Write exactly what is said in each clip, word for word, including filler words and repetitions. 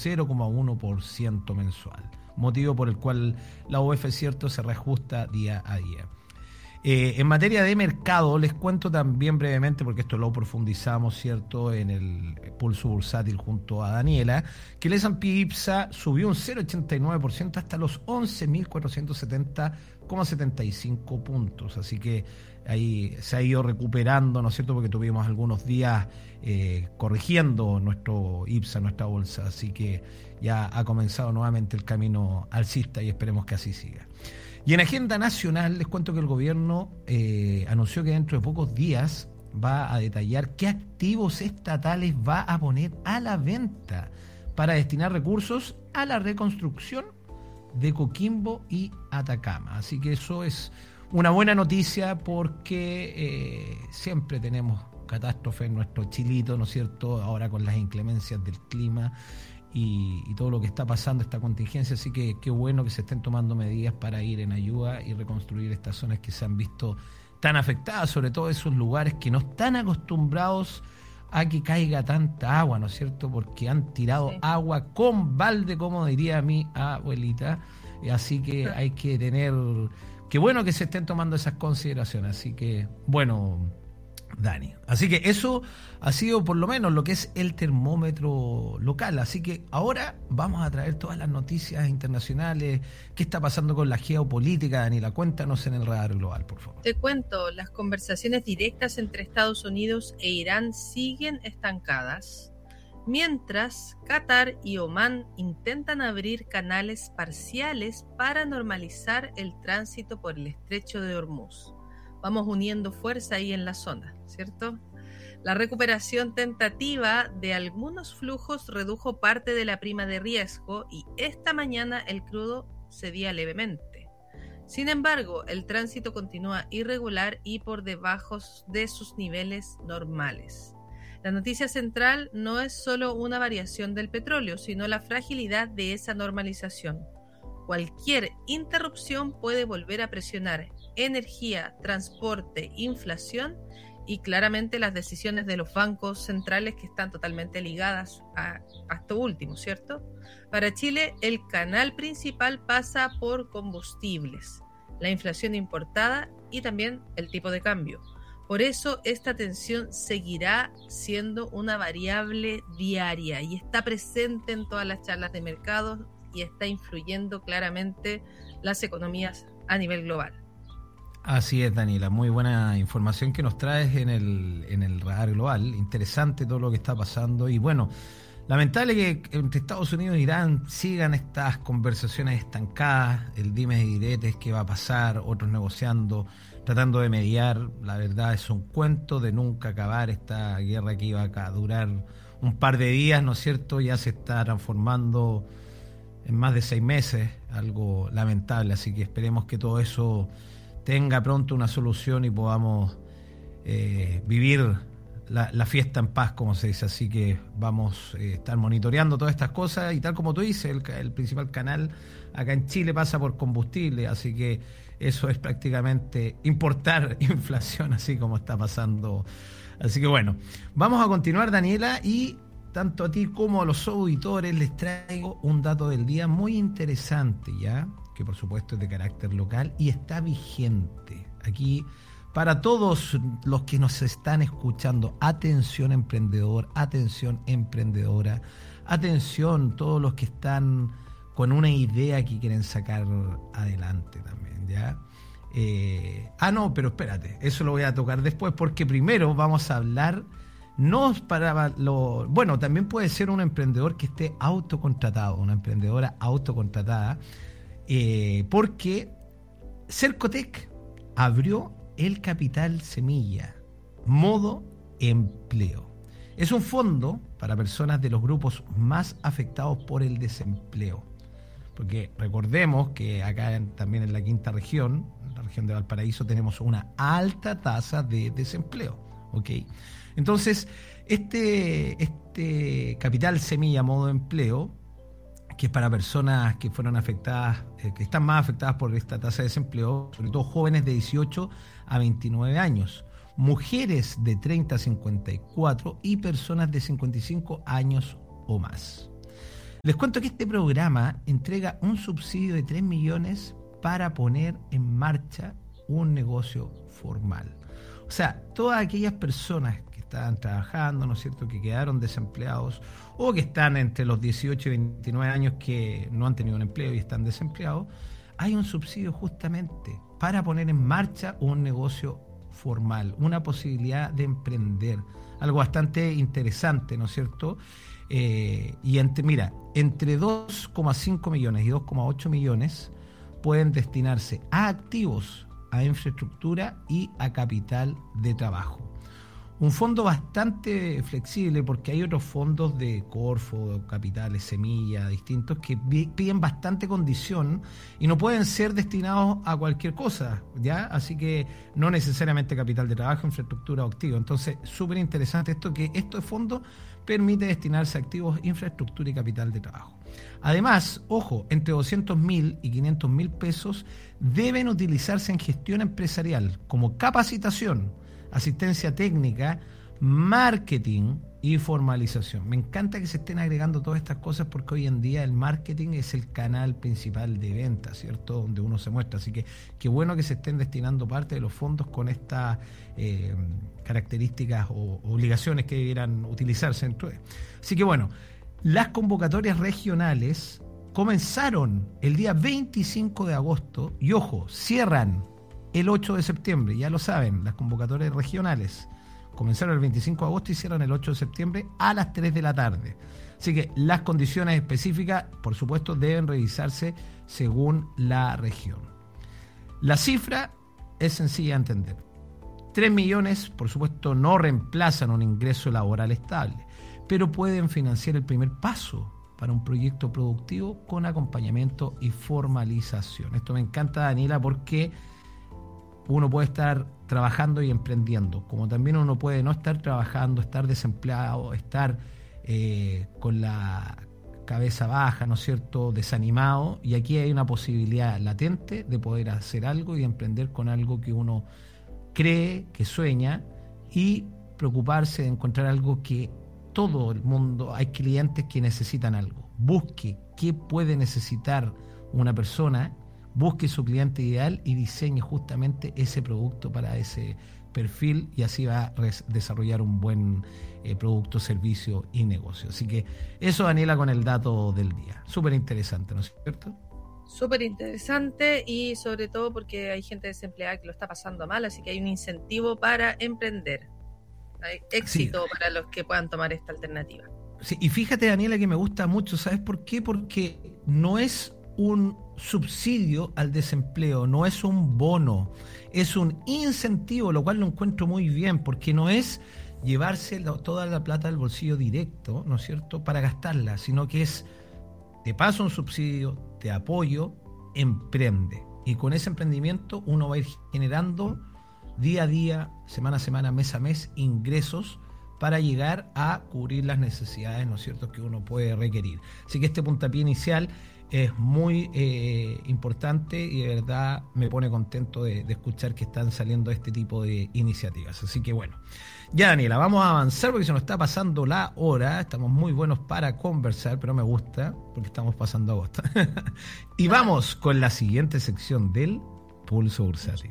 cero coma uno por ciento mensual, motivo por el cual la U E F, cierto, se reajusta día a día. Eh, en materia de mercado, les cuento también brevemente, porque esto lo profundizamos, ¿cierto?, en el pulso bursátil junto a Daniela, que el S and P IPSA subió un cero coma ochenta y nueve por ciento hasta los once mil cuatrocientos setenta coma setenta y cinco puntos. Así que ahí se ha ido recuperando, ¿no es cierto?, porque tuvimos algunos días eh, corrigiendo nuestro IPSA, nuestra bolsa. Así que ya ha comenzado nuevamente el camino alcista y esperemos que así siga. Y en agenda nacional les cuento que el gobierno eh, anunció que dentro de pocos días va a detallar qué activos estatales va a poner a la venta para destinar recursos a la reconstrucción de Coquimbo y Atacama. Así que eso es una buena noticia porque eh, siempre tenemos catástrofe en nuestro chilito, ¿no es cierto?, ahora con las inclemencias del clima. Y, y todo lo que está pasando, esta contingencia, así que qué bueno que se estén tomando medidas para ir en ayuda y reconstruir estas zonas que se han visto tan afectadas, sobre todo esos lugares que no están acostumbrados a que caiga tanta agua, ¿no es cierto?, porque han tirado sí. agua con balde, como diría mi abuelita, así que hay que tener, qué bueno que se estén tomando esas consideraciones, así que bueno, Dani. Así que eso ha sido por lo menos lo que es el termómetro local. Así que ahora vamos a traer todas las noticias internacionales. ¿Qué está pasando con la geopolítica, Daniela? Cuéntanos en el Radar Global, por favor. Te cuento, las conversaciones directas entre Estados Unidos e Irán siguen estancadas, mientras Qatar y Omán intentan abrir canales parciales para normalizar el tránsito por el estrecho de Hormuz. Vamos uniendo fuerza ahí en la zona, ¿cierto? La recuperación tentativa de algunos flujos redujo parte de la prima de riesgo y esta mañana el crudo cedía levemente. Sin embargo, el tránsito continúa irregular y por debajo de sus niveles normales. La noticia central no es solo una variación del petróleo, sino la fragilidad de esa normalización. Cualquier interrupción puede volver a presionar energía, transporte, inflación y claramente las decisiones de los bancos centrales que están totalmente ligadas a, a esto último, ¿cierto? Para Chile, el canal principal pasa por combustibles, la inflación importada y también el tipo de cambio. Por eso, esta tensión seguirá siendo una variable diaria y está presente en todas las charlas de mercados y está influyendo claramente las economías a nivel global. Así es, Daniela, muy buena información que nos traes en el, en el Radar Global. Interesante todo lo que está pasando y bueno, lamentable que entre Estados Unidos e Irán sigan estas conversaciones estancadas, el dimes y diretes, qué va a pasar, otros negociando, tratando de mediar. La verdad es un cuento de nunca acabar esta guerra que iba a durar un par de días, ¿no es cierto? Ya se está transformando en más de seis meses, algo lamentable, así que esperemos que todo eso tenga pronto una solución y podamos eh, vivir la, la fiesta en paz, como se dice. Así que vamos a eh, estar monitoreando todas estas cosas y tal como tú dices, el, el principal canal acá en Chile pasa por combustible, así que eso es prácticamente importar inflación, así como está pasando. Así que bueno, vamos a continuar, Daniela, y tanto a ti como a los auditores les traigo un dato del día muy interesante, ¿ya?, que por supuesto es de carácter local y está vigente. Aquí, para todos los que nos están escuchando, atención emprendedor, atención emprendedora, atención todos los que están con una idea que quieren sacar adelante también, ¿ya? Eh, ah, no, pero espérate, eso lo voy a tocar después porque primero vamos a hablar, no para lo... Bueno, también puede ser un emprendedor que esté autocontratado, una emprendedora autocontratada, Eh, porque Cercotec abrió el Capital Semilla, modo empleo. Es un fondo para personas de los grupos más afectados por el desempleo. Porque recordemos que acá en, también en la quinta región, en la región de Valparaíso, tenemos una alta tasa de desempleo. ¿Ok? Entonces, este, este Capital Semilla, modo empleo, que es para personas que fueron afectadas, eh, que están más afectadas por esta tasa de desempleo, sobre todo jóvenes de dieciocho a veintinueve años, mujeres de treinta a cincuenta y cuatro y personas de cincuenta y cinco años o más. Les cuento que este programa entrega un subsidio de tres millones para poner en marcha un negocio formal. O sea, todas aquellas personas que estaban trabajando, ¿no es cierto?, que quedaron desempleados o que están entre los dieciocho y veintinueve años que no han tenido un empleo y están desempleados, hay un subsidio justamente para poner en marcha un negocio formal, una posibilidad de emprender, algo bastante interesante, ¿no es cierto? Eh, y entre, mira, entre dos coma cinco millones y dos coma ocho millones pueden destinarse a activos, a infraestructura y a capital de trabajo. Un fondo bastante flexible porque hay otros fondos de Corfo, Capitales, Semilla, distintos que piden bastante condición y no pueden ser destinados a cualquier cosa, ¿ya? Así que no necesariamente capital de trabajo, infraestructura o activo. Entonces, súper interesante esto, que este fondo permite destinarse a activos, infraestructura y capital de trabajo. Además, ojo, entre doscientos mil y quinientos mil pesos deben utilizarse en gestión empresarial como capacitación, asistencia técnica, marketing y formalización. Me encanta que se estén agregando todas estas cosas porque hoy en día el marketing es el canal principal de venta, ¿cierto?, donde uno se muestra. Así que qué bueno que se estén destinando parte de los fondos con estas eh, características o obligaciones que debieran utilizarse dentro de. Así que bueno, las convocatorias regionales comenzaron el día veinticinco de agosto y, ojo, cierran el ocho de septiembre, ya lo saben, las convocatorias regionales comenzaron el veinticinco de agosto y cierran el ocho de septiembre a las tres de la tarde. Así que las condiciones específicas, por supuesto, deben revisarse según la región. La cifra es sencilla de entender. tres millones, por supuesto, no reemplazan un ingreso laboral estable, pero pueden financiar el primer paso para un proyecto productivo con acompañamiento y formalización. Esto me encanta, Daniela, porque uno puede estar trabajando y emprendiendo, como también uno puede no estar trabajando, estar desempleado, estar eh, con la cabeza baja, ¿no es cierto?, desanimado, y aquí hay una posibilidad latente de poder hacer algo y emprender con algo que uno cree, que sueña, y preocuparse de encontrar algo que todo el mundo, hay clientes que necesitan algo. Busque qué puede necesitar una persona, busque su cliente ideal y diseñe justamente ese producto para ese perfil, y así va a res- desarrollar un buen eh, producto, servicio y negocio. Así que eso, Daniela, con el dato del día. Súper interesante, ¿no es cierto? Súper interesante, y sobre todo porque hay gente desempleada que lo está pasando mal, así que hay un incentivo para emprender. Hay éxito sí. para los que puedan tomar esta alternativa. Sí, y fíjate, Daniela, que me gusta mucho, ¿sabes por qué? Porque no es un subsidio al desempleo, no es un bono, es un incentivo, lo cual lo encuentro muy bien, porque no es llevarse la, toda la plata al bolsillo directo, ¿no es cierto?, para gastarla, sino que es, te paso un subsidio, te apoyo, emprende. Y con ese emprendimiento uno va a ir generando día a día, semana a semana, mes a mes, ingresos para llegar a cubrir las necesidades, ¿no es cierto?, que uno puede requerir. Así que este puntapié inicial es muy eh, importante y de verdad me pone contento de, de escuchar que están saliendo este tipo de iniciativas. Así que bueno, ya, Daniela, vamos a avanzar porque se nos está pasando la hora. Estamos muy buenos para conversar, pero me gusta porque estamos pasando agosto. Y vamos con la siguiente sección del Pulso Bursátil.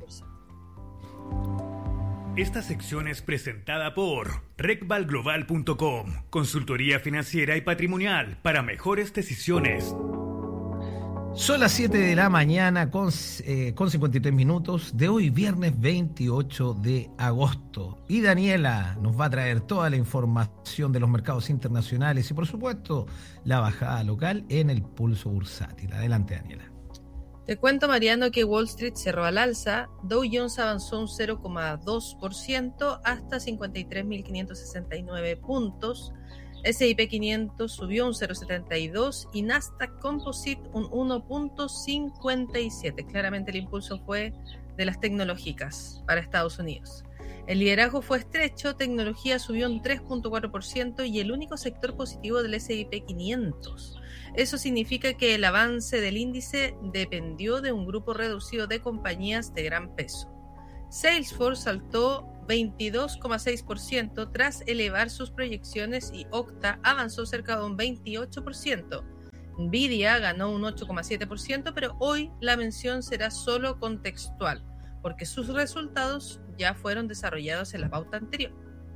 Esta sección es presentada por recval global punto com, consultoría financiera y patrimonial para mejores decisiones. Son las siete de la mañana con, eh, con cincuenta y tres minutos de hoy, viernes veintiocho de agosto. Y Daniela nos va a traer toda la información de los mercados internacionales y, por supuesto, la bajada local en el Pulso Bursátil. Adelante, Daniela. Te cuento, Mariano, que Wall Street cerró al alza. Dow Jones avanzó un cero coma dos por ciento hasta cincuenta y tres mil quinientos sesenta y nueve puntos. ese y pe quinientos subió un cero coma setenta y dos y Nasdaq Composite un uno coma cincuenta y siete. Claramente el impulso fue de las tecnológicas para Estados Unidos. El liderazgo fue estrecho, tecnología subió un tres coma cuatro por ciento y el único sector positivo del ese y pe quinientos. Eso significa que el avance del índice dependió de un grupo reducido de compañías de gran peso. Salesforce saltó veintidós coma seis por ciento tras elevar sus proyecciones y Okta avanzó cerca de un veintiocho por ciento, Nvidia ganó un ocho coma siete por ciento, pero hoy la mención será solo contextual, porque sus resultados ya fueron desarrollados en la pauta anterior.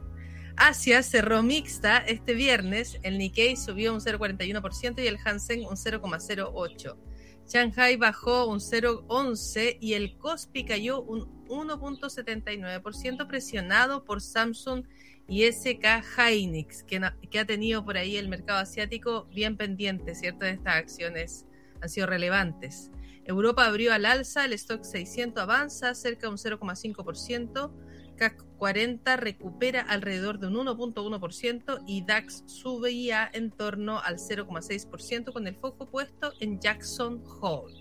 Asia cerró mixta este viernes, el Nikkei subió un cero coma cuarenta y uno por ciento y el Hang un cero coma cero ocho por ciento. Shanghai bajó un cero coma once por ciento y el Kospi cayó un uno coma setenta y nueve por ciento presionado por Samsung y S K Hynix, que, no, que ha tenido por ahí el mercado asiático bien pendiente, ¿cierto? De estas acciones han sido relevantes. Europa abrió al alza, el Stock seiscientos avanza cerca de un cero coma cinco por ciento, C A C cuarenta recupera alrededor de un uno coma uno por ciento y DAX subía en torno al cero coma seis por ciento con el foco puesto en Jackson Hole.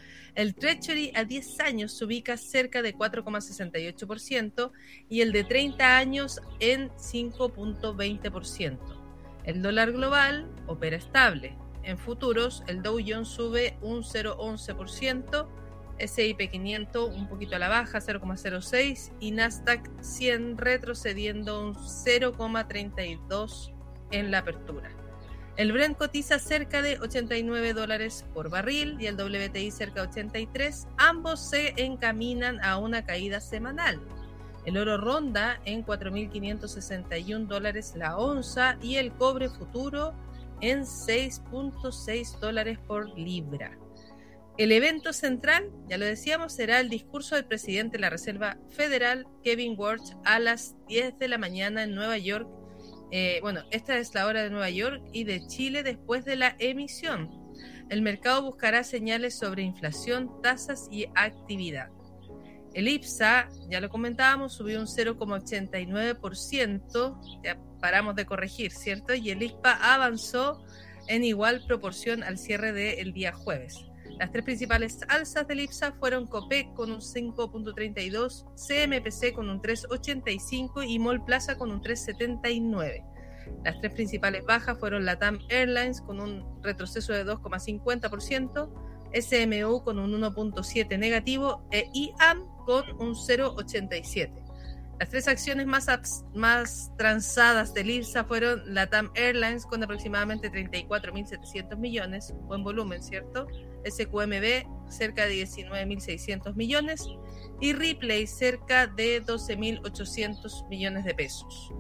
El Treasury a diez años se ubica cerca de cuatro coma sesenta y ocho por ciento y el de treinta años en cinco coma veinte por ciento. El dólar global opera estable. En futuros, el Dow Jones sube un cero coma once por ciento, ese y pe quinientos un poquito a la baja, cero coma cero seis por ciento, y Nasdaq cien retrocediendo un cero coma treinta y dos por ciento en la apertura. El Brent cotiza cerca de ochenta y nueve dólares por barril y el doble u te i cerca de ochenta y tres. Ambos se encaminan a una caída semanal. El oro ronda en cuatro mil quinientos sesenta y un dólares la onza y el cobre futuro en seis coma seis dólares por libra. El evento central, ya lo decíamos, será el discurso del presidente de la Reserva Federal, Kevin Warsh, a las diez de la mañana en Nueva York. Eh, bueno, esta es la hora de Nueva York y de Chile después de la emisión. El mercado buscará señales sobre inflación, tasas y actividad. El IPSA, ya lo comentábamos, subió un cero coma ochenta y nueve por ciento, ya paramos de corregir, ¿cierto? Y el I C P A avanzó en igual proporción al cierre del día jueves. Las tres principales alzas del IPSA fueron Copec con un cinco coma treinta y dos, C M P C con un tres coma ochenta y cinco y Mall Plaza con un tres coma setenta y nueve. Las tres principales bajas fueron LATAM Airlines con un retroceso de dos coma cincuenta por ciento, S M U con un uno coma siete negativo e I A M con un cero coma ochenta y siete. Las tres acciones más, abs- más transadas del IPSA fueron LATAM Airlines con aproximadamente treinta y cuatro mil setecientos millones, buen volumen, ¿cierto? S Q M B cerca de diecinueve mil seiscientos millones y Ripley cerca de doce mil ochocientos millones de pesos.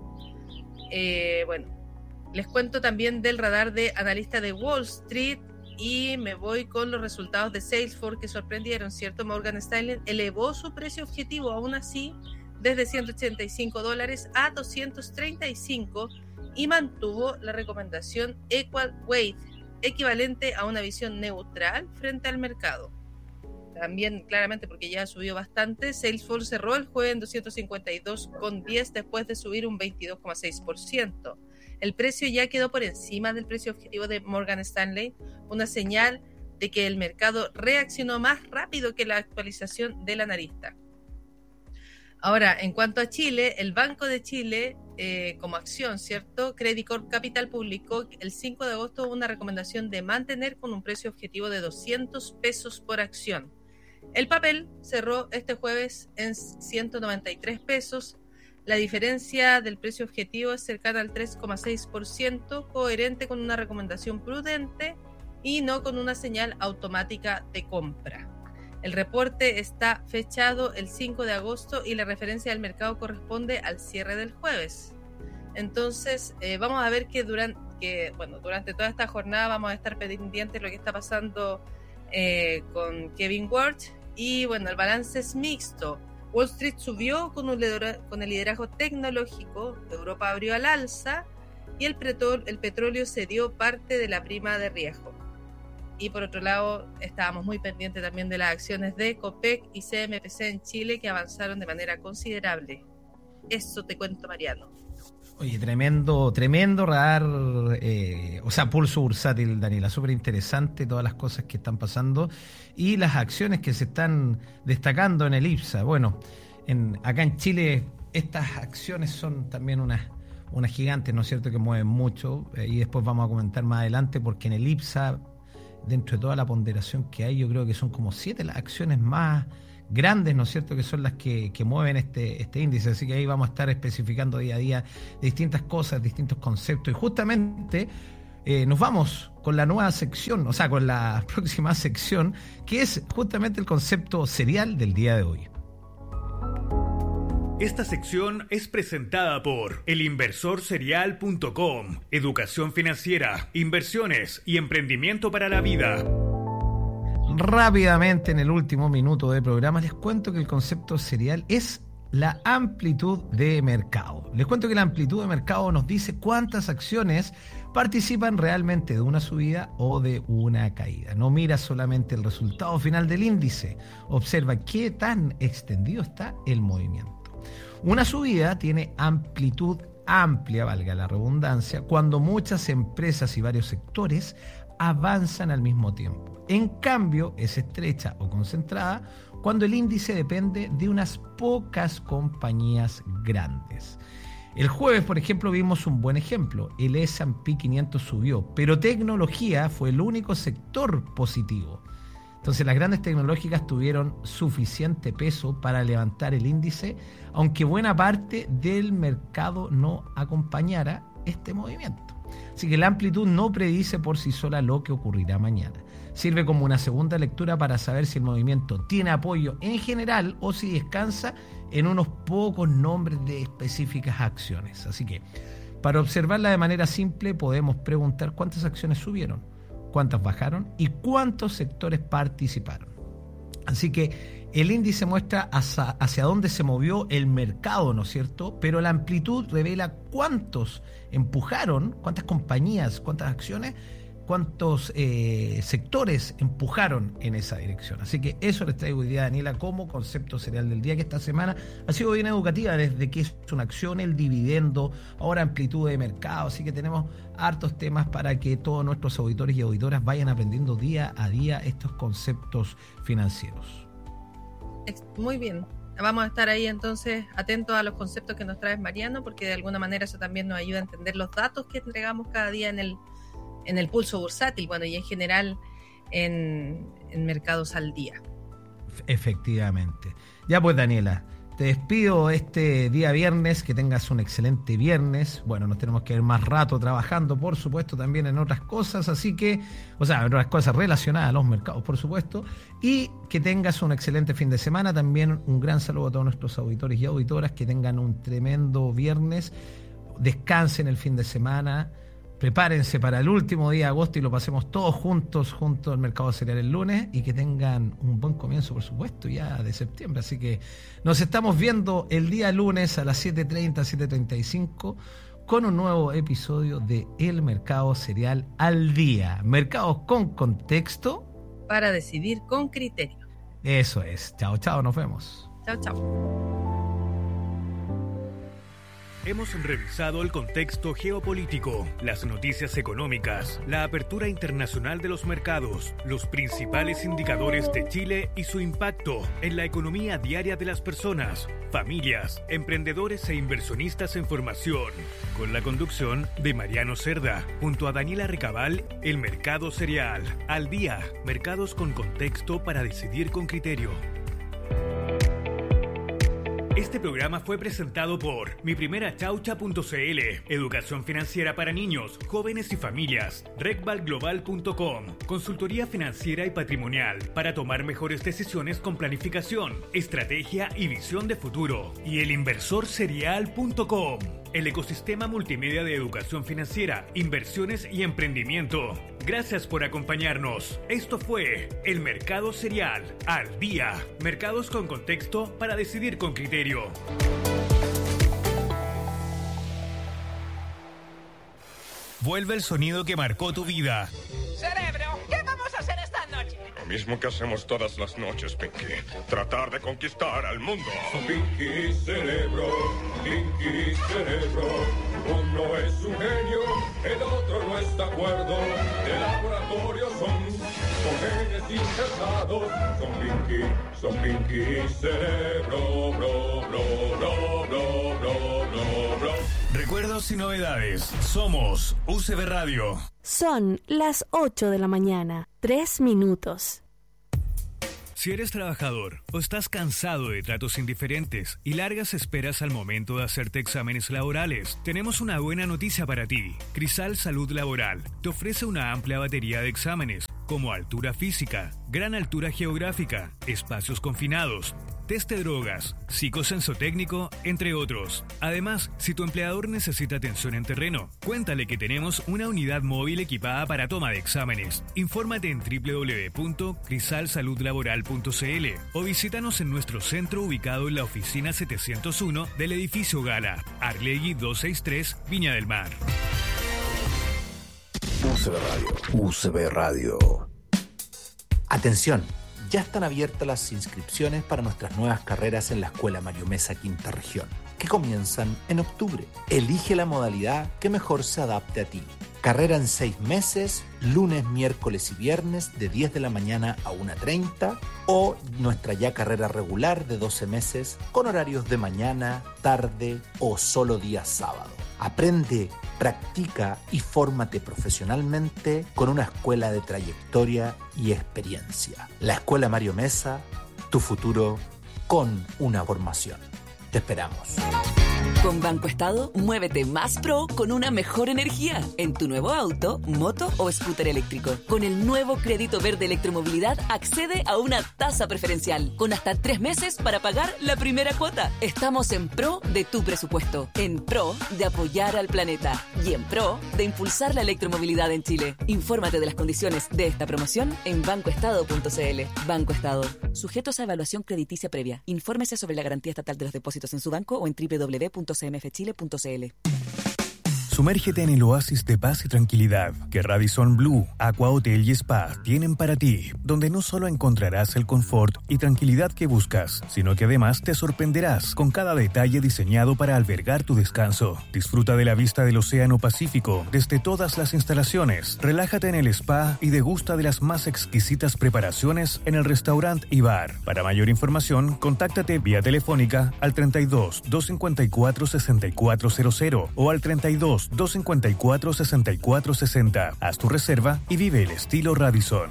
Eh, bueno, les cuento también del radar de analista de Wall Street y me voy con los resultados de Salesforce que sorprendieron, ¿cierto? Morgan Stanley elevó su precio objetivo aún así desde ciento ochenta y cinco dólares a doscientos treinta y cinco y mantuvo la recomendación Equal Weight, equivalente a una visión neutral frente al mercado. También, claramente, porque ya ha subido bastante, Salesforce cerró el jueves en doscientos cincuenta y dos coma diez después de subir un veintidós coma seis por ciento. El precio ya quedó por encima del precio objetivo de Morgan Stanley, una señal de que el mercado reaccionó más rápido que la actualización del analista. Ahora, en cuanto a Chile, el Banco de Chile, eh, como acción, ¿cierto? Credit Corp Capital publicó el cinco de agosto una recomendación de mantener con un precio objetivo de doscientos pesos por acción. El papel cerró este jueves en ciento noventa y tres pesos. La diferencia del precio objetivo es cercana al tres coma seis por ciento, coherente con una recomendación prudente y no con una señal automática de compra. El reporte está fechado el cinco de agosto y la referencia del mercado corresponde al cierre del jueves. Entonces, eh, vamos a ver que durante, que, bueno, durante toda esta jornada vamos a estar pendientes de lo que está pasando eh, con Kevin Warsh. Y bueno, el balance es mixto. Wall Street subió con, un lidera- con el liderazgo tecnológico, Europa abrió al alza y el, pretol- el petróleo cedió parte de la prima de riesgo. Y por otro lado, estábamos muy pendientes también de las acciones de Copec y C M P C en Chile que avanzaron de manera considerable. Eso te cuento, Mariano. Oye, tremendo, tremendo radar, eh, o sea, pulso bursátil, Daniela, súper interesante todas las cosas que están pasando y las acciones que se están destacando en el IPSA. Bueno, en, acá en Chile estas acciones son también unas, unas gigantes, ¿no es cierto?, que mueven mucho eh, y después vamos a comentar más adelante porque en el IPSA, dentro de toda la ponderación que hay, yo creo que son como siete las acciones más grandes, ¿no es cierto?, que son las que, que mueven este, este índice, así que ahí vamos a estar especificando día a día distintas cosas, distintos conceptos, y justamente eh, nos vamos con la nueva sección, o sea, con la próxima sección, que es justamente el concepto serial del día de hoy. Esta sección es presentada por el inversor serial punto com, educación financiera, inversiones y emprendimiento para la vida. Rápidamente, en el último minuto de programa, les cuento que el concepto serial es la amplitud de mercado. Les cuento que la amplitud de mercado nos dice cuántas acciones participan realmente de una subida o de una caída. No mira solamente el resultado final del índice, observa qué tan extendido está el movimiento. Una subida tiene amplitud amplia, valga la redundancia, cuando muchas empresas y varios sectores avanzan al mismo tiempo. En cambio, es estrecha o concentrada cuando el índice depende de unas pocas compañías grandes. El jueves, por ejemplo, vimos un buen ejemplo. El ese and pe quinientos subió, pero tecnología fue el único sector positivo. Entonces las grandes tecnológicas tuvieron suficiente peso para levantar el índice, aunque buena parte del mercado no acompañara este movimiento. Así que la amplitud no predice por sí sola lo que ocurrirá mañana. Sirve como una segunda lectura para saber si el movimiento tiene apoyo en general o si descansa en unos pocos nombres de específicas acciones. Así que, para observarla de manera simple, podemos preguntar cuántas acciones subieron, cuántas bajaron y cuántos sectores participaron. Así que el índice muestra hacia, hacia dónde se movió el mercado, ¿no es cierto? Pero la amplitud revela cuántos empujaron, cuántas compañías, cuántas acciones, cuántos eh, sectores empujaron en esa dirección. Así que eso les traigo hoy día, Daniela, como concepto serial del día, que esta semana ha sido bien educativa, desde qué es una acción, el dividendo, ahora amplitud de mercado. Así que tenemos hartos temas para que todos nuestros auditores y auditoras vayan aprendiendo día a día estos conceptos financieros. Muy bien. Vamos a estar ahí entonces atentos a los conceptos que nos trae Mariano, porque de alguna manera eso también nos ayuda a entender los datos que entregamos cada día en el en el pulso bursátil, bueno, y en general en, en mercados al día. Efectivamente. Ya pues, Daniela, te despido este día viernes, que tengas un excelente viernes. Bueno, nos tenemos que ver más rato trabajando, por supuesto, también en otras cosas, así que, o sea, en otras cosas relacionadas a los mercados, por supuesto, y que tengas un excelente fin de semana. También un gran saludo a todos nuestros auditores y auditoras, que tengan un tremendo viernes, descansen el fin de semana. Prepárense para el último día de agosto y lo pasemos todos juntos, junto al mercado serial el lunes, y que tengan un buen comienzo, por supuesto, ya de septiembre. Así que nos estamos viendo el día lunes a las siete treinta, siete treinta y cinco con un nuevo episodio de El Mercado Serial al Día. Mercados con contexto para decidir con criterio. Eso es. Chao, chao, nos vemos. Chao, chao. Hemos revisado el contexto geopolítico, las noticias económicas, la apertura internacional de los mercados, los principales indicadores de Chile y su impacto en la economía diaria de las personas, familias, emprendedores e inversionistas en formación. Con la conducción de Mariano Cerda, junto a Daniela Recabal, El Mercado Serial al Día, mercados con contexto para decidir con criterio. Este programa fue presentado por mi primera chaucha punto c l, educación financiera para niños, jóvenes y familias, recval global punto com, consultoría financiera y patrimonial para tomar mejores decisiones con planificación, estrategia y visión de futuro, y el inversor serial punto com, el ecosistema multimedia de educación financiera, inversiones y emprendimiento. Gracias por acompañarnos. Esto fue El Mercado Serial al Día. Mercados con contexto para decidir con criterio. Vuelve el sonido que marcó tu vida. Cerebro, ¿qué vamos a hacer esta noche? Lo mismo que hacemos todas las noches, Pinky. Tratar de conquistar al mundo. Son Pinky Cerebro, Pinky Cerebro. Uno es un genio, el otro no está de acuerdo. De laboratorio son, son genes insertados. Son Pinky, son Pinky Cerebro, bro, bro, bro, bro, bro, bro, bro. Recuerdos y novedades. Somos U C B Radio. Son las ocho de la mañana, tres minutos. Si eres trabajador o estás cansado de tratos indiferentes y largas esperas al momento de hacerte exámenes laborales, tenemos una buena noticia para ti. Crisal Salud Laboral te ofrece una amplia batería de exámenes como altura física, gran altura geográfica, espacios confinados, test de drogas, psicosensotécnico, entre otros. Además, si tu empleador necesita atención en terreno, cuéntale que tenemos una unidad móvil equipada para toma de exámenes. Infórmate en doble u doble u doble u punto crisal salud laboral punto c l o visítanos en nuestro centro ubicado en la oficina setecientos uno del edificio Gala, Arlegui doscientos sesenta y tres, Viña del Mar. U C B Radio. U C B Radio. Atención, ya están abiertas las inscripciones para nuestras nuevas carreras en la Escuela Mario Mesa Quinta Región, que comienzan en octubre. Elige la modalidad que mejor se adapte a ti. Carrera en seis meses, lunes, miércoles y viernes de diez de la mañana a una treinta, o nuestra ya carrera regular de doce meses con horarios de mañana, tarde o solo día sábado. Aprende, practica y fórmate profesionalmente con una escuela de trayectoria y experiencia. La Escuela Mario Mesa, tu futuro con una formación. Te esperamos. Con Banco Estado, muévete más pro con una mejor energía en tu nuevo auto, moto o scooter eléctrico. Con el nuevo crédito verde electromovilidad, accede a una tasa preferencial con hasta tres meses para pagar la primera cuota. Estamos en pro de tu presupuesto, en pro de apoyar al planeta y en pro de impulsar la electromovilidad en Chile. Infórmate de las condiciones de esta promoción en banco estado punto c l. Banco Estado. Sujetos a evaluación crediticia previa. Infórmese sobre la garantía estatal de los depósitos en su banco o en doble u doble u doble u punto c m f chile punto c l. Sumérgete en el oasis de paz y tranquilidad que Radisson Blu, Aqua Hotel y Spa tienen para ti, donde no solo encontrarás el confort y tranquilidad que buscas, sino que además te sorprenderás con cada detalle diseñado para albergar tu descanso. Disfruta de la vista del Océano Pacífico desde todas las instalaciones. Relájate en el spa y degusta de las más exquisitas preparaciones en el restaurante y bar. Para mayor información, contáctate vía telefónica al treinta y dos, doscientos cincuenta y cuatro, sesenta y cuatro cero cero o al treinta y dos, doscientos cincuenta y cuatro, sesenta y cuatro sesenta. Haz tu reserva y vive el estilo Radisson.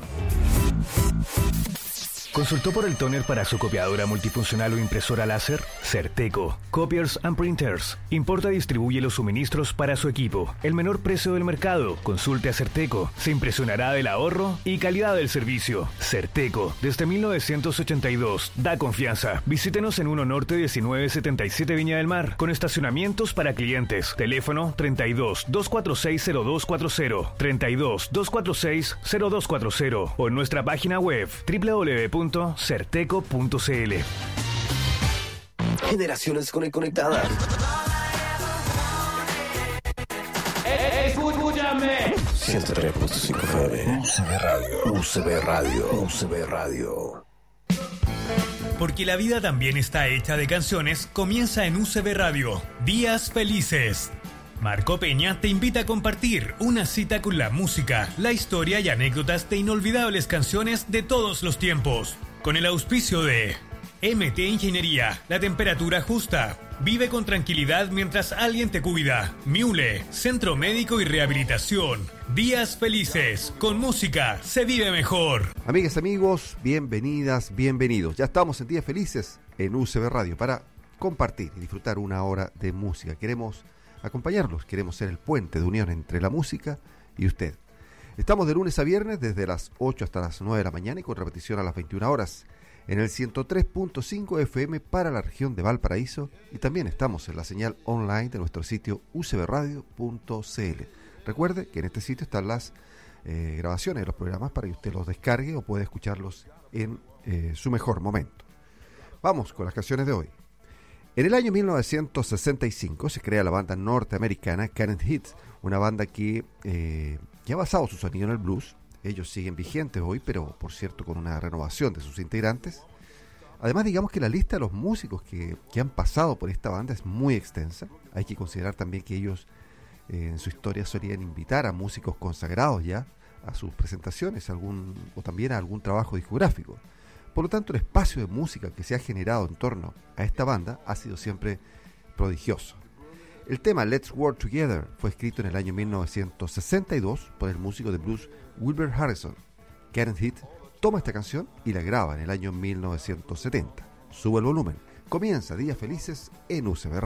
¿Consultó por el tóner para su copiadora multifuncional o impresora láser? Certeco. Copiers and Printers. Importa y distribuye los suministros para su equipo. El menor precio del mercado. Consulte a Certeco. Se impresionará del ahorro y calidad del servicio. Certeco. Desde mil novecientos ochenta y dos. Da confianza. Visítenos en uno Norte diecinueve setenta y siete Viña del Mar. Con estacionamientos para clientes. Teléfono treinta y dos, doscientos cuarenta y seis, cero dos cuarenta. treinta y dos, doscientos cuarenta y seis, cero dos cuarenta. O en nuestra página web doble u doble u doble u punto certeco punto c l. Generaciones conectadas. Escúchame. ciento tres punto cinco F M. U C B Radio. U C B Radio. U C B Radio. Porque la vida también está hecha de canciones, comienza en U C B Radio. Días Felices. Marco Peña te invita a compartir una cita con la música, la historia y anécdotas de inolvidables canciones de todos los tiempos. Con el auspicio de M T Ingeniería, la temperatura justa. Vive con tranquilidad mientras alguien te cuida. Miule, Centro Médico y Rehabilitación. Días Felices. Con música se vive mejor. Amigas, amigos, bienvenidas, bienvenidos. Ya estamos en Días Felices en U C B Radio para compartir y disfrutar una hora de música. Queremos acompañarlos, queremos ser el puente de unión entre la música y usted. Estamos de lunes a viernes desde las ocho hasta las nueve de la mañana y con repetición a las veintiuna horas en el ciento tres punto cinco F M para la región de Valparaíso, y también estamos en la señal online de nuestro sitio u c b radio punto c l. Recuerde que en este sitio están las eh, grabaciones de los programas para que usted los descargue o pueda escucharlos en eh, su mejor momento. Vamos con las canciones de hoy. En el año mil novecientos sesenta y cinco se crea la banda norteamericana Can't Hit, una banda que, eh, que ha basado su sonido en el blues. Ellos siguen vigentes hoy, pero por cierto con una renovación de sus integrantes. Además, digamos que la lista de los músicos que, que han pasado por esta banda es muy extensa. Hay que considerar también que ellos eh, en su historia solían invitar a músicos consagrados ya a sus presentaciones algún, o también a algún trabajo discográfico. Por lo tanto, el espacio de música que se ha generado en torno a esta banda ha sido siempre prodigioso. El tema Let's Work Together fue escrito en el año mil novecientos sesenta y dos por el músico de blues Wilbur Harrison. Can't Hit toma esta canción y la graba en el año mil novecientos setenta. Sube el volumen. Comienza Días Felices en U C B Radio.